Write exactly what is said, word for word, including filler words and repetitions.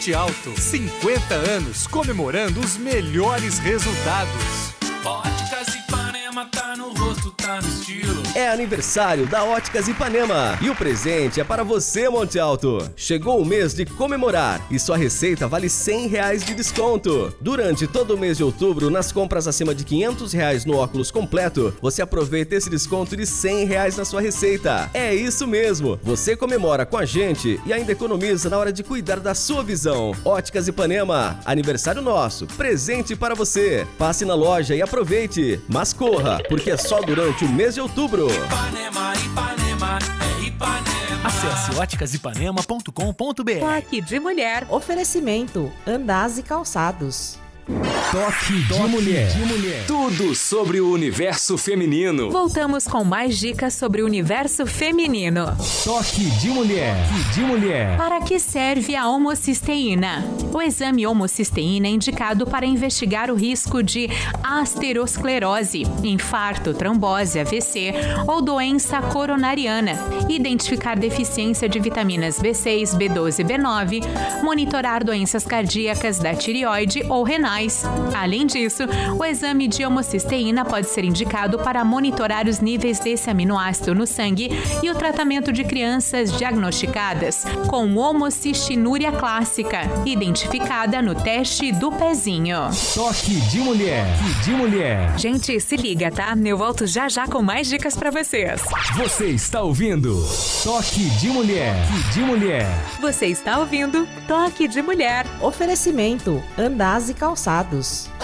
Alto, cinquenta anos comemorando os melhores resultados. Óticas Ipanema, tá no rosto, tá no estilo. É aniversário da Óticas Ipanema e o presente é para você, Monte Alto. Chegou o mês de comemorar e sua receita vale cem reais de desconto. Durante todo o mês de outubro, nas compras acima de quinhentos reais no óculos completo, você aproveita esse desconto de cem reais na sua receita. É isso mesmo, você comemora com a gente e ainda economiza na hora de cuidar da sua visão. Óticas Ipanema, aniversário nosso, presente para você. Passe na loja e aproveite, mas corra, porque é só durante o mês de outubro. Ipanema, Ipanema, é Ipanema. Acesse óticas ipanema ponto com ponto br. Toque de mulher. Oferecimento Andaz e Calçados. Toque de mulher. de mulher. Tudo sobre o universo feminino. Voltamos com mais dicas sobre o universo feminino. Toque de mulher. de mulher. Para que serve a homocisteína? O exame homocisteína é indicado para investigar o risco de aterosclerose, infarto, trombose, A V C ou doença coronariana, identificar deficiência de vitaminas B seis, B doze e B nove, monitorar doenças cardíacas da tireoide ou renais. Além disso, o exame de homocisteína pode ser indicado para monitorar os níveis desse aminoácido no sangue e o tratamento de crianças diagnosticadas com homocistinúria clássica, identificada no teste do pezinho. Toque de mulher. de mulher. Gente, se liga, tá? Eu volto já já com mais dicas pra vocês. Você está ouvindo Toque de mulher. de mulher. Você está ouvindo Toque de Mulher. Oferecimento Andaz e Calçados.